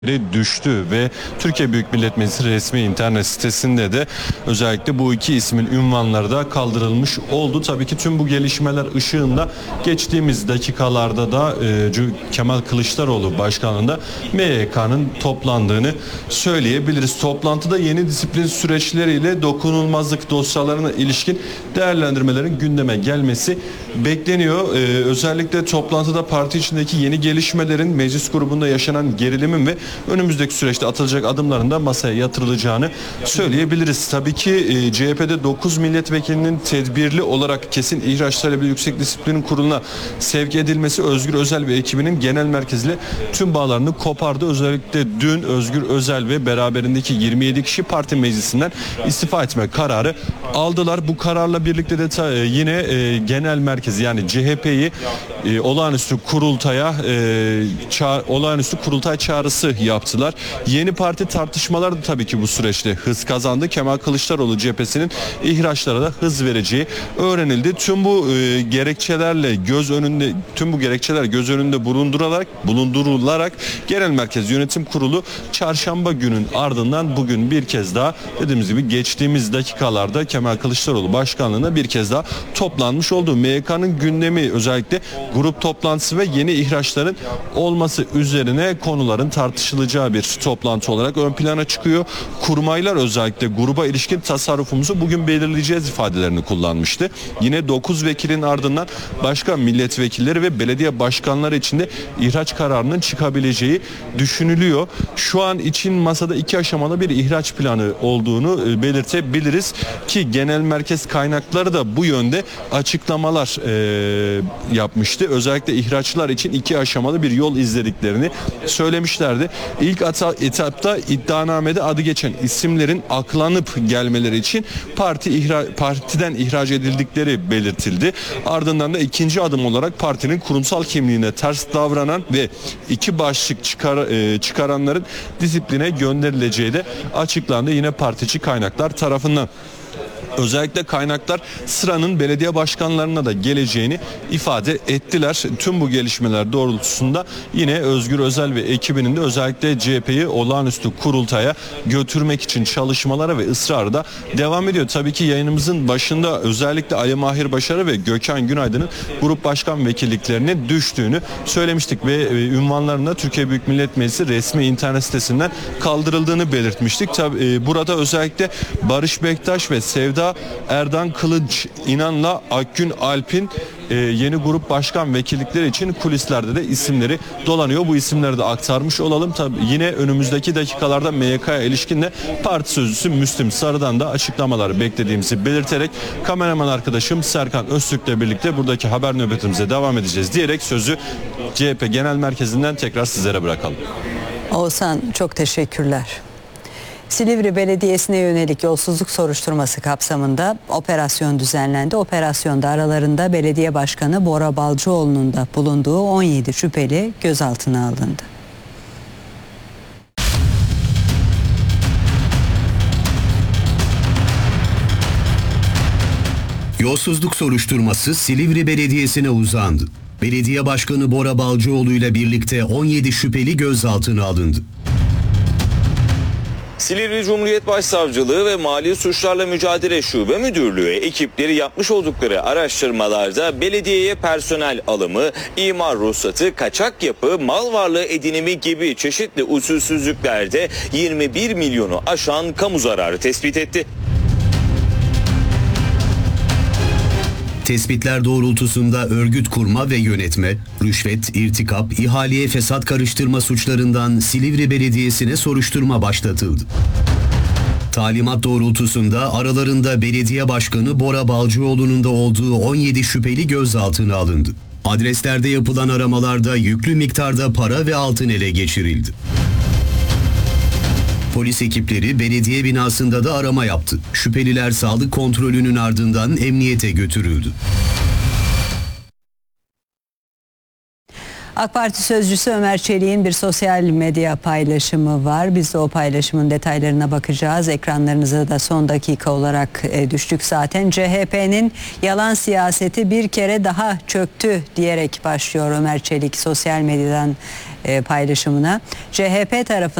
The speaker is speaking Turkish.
düştü ve Türkiye Büyük Millet Meclisi resmi internet sitesinde de özellikle bu iki ismin ünvanları da kaldırılmış oldu. Tabii ki tüm bu gelişmeler ışığında geçtiğimiz dakikalarda da Kemal Kılıçdaroğlu başkanlığında MYK'nın toplandığını söyleyebiliriz. Toplantıda yeni disiplin süreçleriyle dokunulmazlık dosyalarına ilişkin değerlendirmelerin gündeme gelmesi bekleniyor. Özellikle toplantıda parti içindeki yeni gelişmelerin, meclis grubunda yaşanan gerilimin ve önümüzdeki süreçte atılacak adımların da masaya yatırılacağını söyleyebiliriz. Tabii ki CHP'de 9 milletvekilinin tedbirli olarak kesin ihraç talebi Yüksek Disiplin Kurulu'na sevk edilmesi Özgür Özel ve ekibinin genel merkezle tüm bağlarını kopardı. Özellikle dün Özgür Özel ve beraberindeki 27 kişi parti meclisinden istifa etme kararı aldılar. Bu kararla birlikte de yine genel merkez yani CHP'yi olağanüstü kurultay çağrısı yaptılar. Yeni parti tartışmaları da tabii ki bu süreçte hız kazandı. Kemal Kılıçdaroğlu cephesinin ihraçlara da hız vereceği öğrenildi. Tüm bu gerekçeler göz önünde bulundurularak Genel Merkez Yönetim Kurulu çarşamba günün ardından bugün bir kez daha dediğimiz gibi geçtiğimiz dakikalarda Kemal Kılıçdaroğlu başkanlığına bir kez daha toplanmış oldu. MYK'nın gündemi özellikle grup toplantısı ve yeni ihraçların olması üzerine konuların tartışılacağı bir toplantı olarak ön plana çıkıyor. Kurmaylar özellikle gruba ilişkin tasarrufumuzu bugün belirleyeceğiz ifadelerini kullanmıştı. Yine 9 vekilin ardından başka milletvekilleri ve belediye başkanları için de ihraç kararının çıkabileceği düşünülüyor. Şu an için masada 2 aşamalı bir ihraç planı olduğunu belirtebiliriz ki genel merkez kaynakları da bu yönde açıklamalar yapmıştı. Özellikle ihraçlar için 2 aşamalı bir yol izlediklerini söylemişlerdi. İlk etapta iddianamede adı geçen isimlerin aklanıp gelmeleri için partiden ihraç edildikleri belirtildi. Ardından da ikinci adım olarak partinin kurumsal kimliğine ters davranan ve 2 başlık çıkaranların disipline gönderileceği de açıklandı yine partici kaynaklar tarafından. Özellikle kaynaklar sıranın belediye başkanlarına da geleceğini ifade ettiler. Tüm bu gelişmeler doğrultusunda yine Özgür Özel ve ekibinin de özellikle CHP'yi olağanüstü kurultaya götürmek için çalışmalara ve ısrarı da devam ediyor. Tabii ki yayınımızın başında özellikle Ali Mahir Başarı ve Gökhan Günaydın'ın grup başkan vekilliklerine düştüğünü söylemiştik ve ünvanlarında Türkiye Büyük Millet Meclisi resmi internet sitesinden kaldırıldığını belirtmiştik. Tabii burada özellikle Barış Bektaş ve Sevda Erdan Kılıç İnan'la Akgün Alp'in yeni grup başkan vekillikleri için kulislerde de isimleri dolanıyor. Bu isimleri de aktarmış olalım. Tabii yine önümüzdeki dakikalarda MYK'ya ilişkin de parti sözcüsü Müslüm Sarı'dan da açıklamaları beklediğimizi belirterek kameraman arkadaşım Serkan Öztürk'le birlikte buradaki haber nöbetimize devam edeceğiz diyerek sözü CHP Genel Merkezi'nden tekrar sizlere bırakalım. Oğuzhan çok teşekkürler. Silivri Belediyesi'ne yönelik yolsuzluk soruşturması kapsamında operasyon düzenlendi. Operasyonda aralarında belediye başkanı Bora Balcıoğlu'nun da bulunduğu 17 şüpheli gözaltına alındı. Yolsuzluk soruşturması Silivri Belediyesi'ne uzandı. Belediye Başkanı Bora Balcıoğlu ile birlikte 17 şüpheli gözaltına alındı. Silivri Cumhuriyet Başsavcılığı ve Mali Suçlarla Mücadele Şube Müdürlüğü ekipleri yapmış oldukları araştırmalarda belediyeye personel alımı, imar ruhsatı, kaçak yapı, mal varlığı edinimi gibi çeşitli usulsüzlüklerde 21 milyonu aşan kamu zararı tespit etti. Tespitler doğrultusunda örgüt kurma ve yönetme, rüşvet, irtikap, ihaleye fesat karıştırma suçlarından Silivri Belediyesi'ne soruşturma başlatıldı. Talimat doğrultusunda aralarında belediye başkanı Bora Balcıoğlu'nun da olduğu 17 şüpheli gözaltına alındı. Adreslerde yapılan aramalarda yüklü miktarda para ve altın ele geçirildi. Polis ekipleri belediye binasında da arama yaptı. Şüpheliler sağlık kontrolünün ardından emniyete götürüldü. AK Parti sözcüsü Ömer Çelik'in bir sosyal medya paylaşımı var. Biz de o paylaşımın detaylarına bakacağız. Ekranlarınıza da son dakika olarak düştük zaten. CHP'nin yalan siyaseti bir kere daha çöktü diyerek başlıyor Ömer Çelik sosyal medyadan paylaşımına. CHP tarafından